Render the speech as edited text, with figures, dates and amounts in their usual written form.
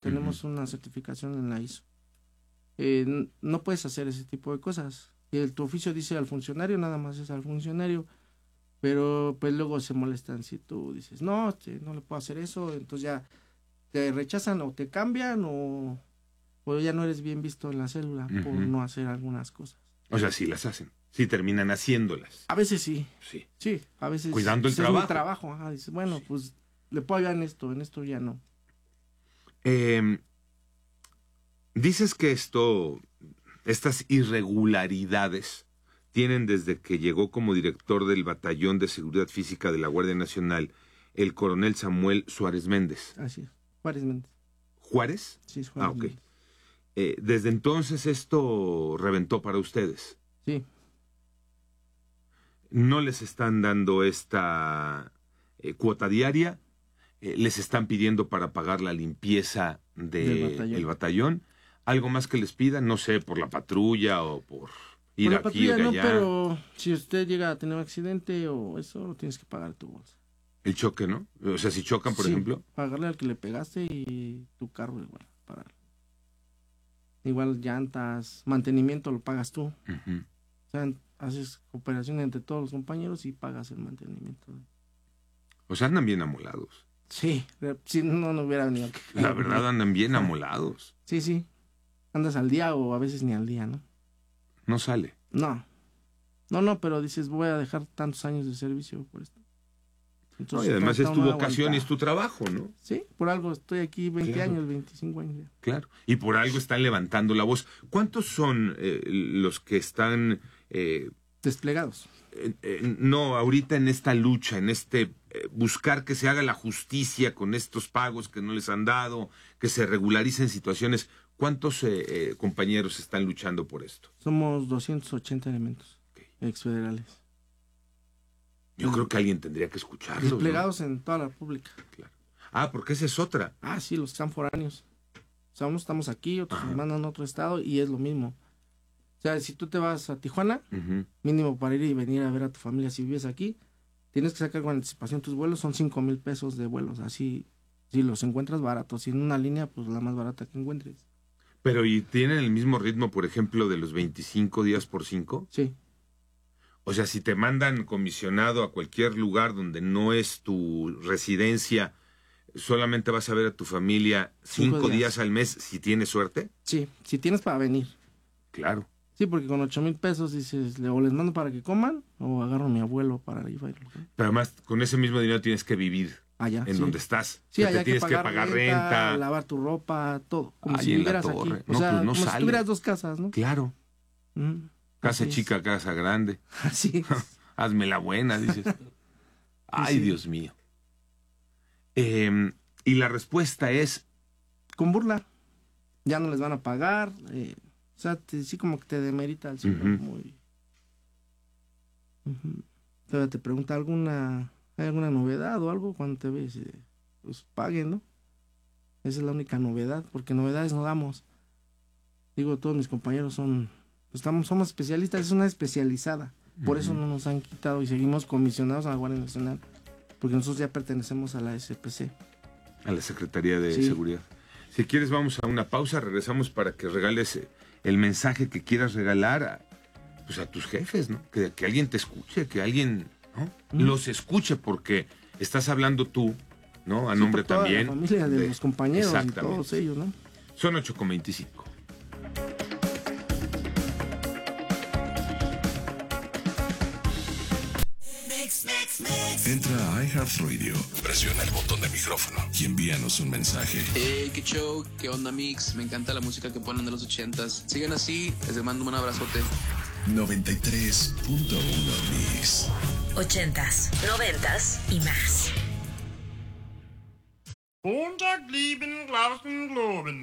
tenemos una certificación en la ISO. No puedes hacer ese tipo de cosas. Tu oficio dice al funcionario, nada más es al funcionario, pero pues luego se molestan si tú dices, no le puedo hacer eso, entonces ya te rechazan o te cambian o ya no eres bien visto en la célula por no hacer algunas cosas. O sea, sí las hacen, sí terminan haciéndolas. A veces sí. Sí, a veces. Cuidando el trabajo. Es mi trabajo, ajá, dices, bueno, pues le puedo ayudar en esto ya no. Dices que estas irregularidades tienen desde que llegó como director del Batallón de Seguridad Física de la Guardia Nacional el coronel Samuel Suárez Méndez. Así es, Juárez Méndez. ¿Juárez? Sí, es Juárez ok. Méndez. Desde entonces esto reventó para ustedes. Sí. ¿No les están dando esta cuota diaria? ¿Les están pidiendo para pagar la limpieza del batallón? ¿Algo más que les pidan? No sé, por la patrulla o por ir por aquí o de allá. No, pero si usted llega a tener un accidente o eso, lo tienes que pagar tu bolsa. El choque, ¿no? O sea, si chocan, por ejemplo. Pagarle al que le pegaste y tu carro igual, pagarle. Igual llantas, mantenimiento lo pagas tú. O sea, haces cooperación entre todos los compañeros y pagas el mantenimiento. O sea, andan bien amolados. Sí, si no hubiera venido. La verdad, andan bien amolados. Sí. Andas al día o a veces ni al día, ¿no? No sale. No, pero dices, voy a dejar tantos años de servicio por esto. Entonces, no, y además es tu vocación y es tu trabajo, ¿no? Sí, por algo estoy aquí 20 años, 25 años ya. Claro, y por algo están levantando la voz. ¿Cuántos son los que están... desplegados? No, ahorita en esta lucha, en buscar que se haga la justicia con estos pagos que no les han dado, que se regularicen situaciones. ¿Cuántos compañeros están luchando por esto? Somos 280 elementos exfederales. Yo creo que alguien tendría que escucharlos. Desplegados, ¿no? En toda la República. Claro. Porque esa es otra. Sí, los que están foráneos. O sea, unos estamos aquí, otros nos mandan a otro estado y es lo mismo. O sea, si tú te vas a Tijuana, mínimo para ir y venir a ver a tu familia, si vives aquí, tienes que sacar con anticipación tus vuelos, son 5,000 pesos de vuelos. Así, si los encuentras baratos, si en una línea, pues la más barata que encuentres. Pero, ¿y tienen el mismo ritmo, por ejemplo, de los 25 días por 5? Sí. O sea, si te mandan comisionado a cualquier lugar donde no es tu residencia, ¿solamente vas a ver a tu familia 5 días al mes si tienes suerte? Sí, si tienes para venir. Claro. Sí, porque con 8,000 pesos dices, o les mando para que coman, o agarro a mi abuelo para ir. Pero además, con ese mismo dinero tienes que vivir en donde estás. Sí, allá tienes que pagar renta, lavar tu ropa, todo. Como si en vivieras la torre. aquí. O sea, como si tuvieras 2 casas, ¿no? Claro. Casa chica, casa grande. Así es. Hazme la buena, dices. Ay, sí. Dios mío. Y la respuesta es... Con burla. Ya no les van a pagar. O sea, sí como que te demerita el sueldo. Muy... Todavía te pregunta ¿hay alguna novedad o algo? Cuando te ves, pues paguen, ¿no? Esa es la única novedad, porque novedades no damos. Digo, todos mis compañeros somos especialistas, es una especializada. Por eso no nos han quitado y seguimos comisionados a la Guardia Nacional, porque nosotros ya pertenecemos a la SPC. A la Secretaría de Seguridad. Si quieres vamos a una pausa, regresamos para que regales el mensaje que quieras regalar a tus jefes, ¿no? Que alguien te escuche, que alguien, ¿no? Los escuche, porque estás hablando tú, ¿no? A nombre toda también la familia de los compañeros y todos ellos, ¿no? Son 8:25. Entra a iHeartRadio, presiona el botón de micrófono y envíanos un mensaje. Qué show, qué onda mix, me encanta la música que ponen de los 80s. Sigan así, les mando un abrazote. 93.1 Mix. 80s, 90s y más.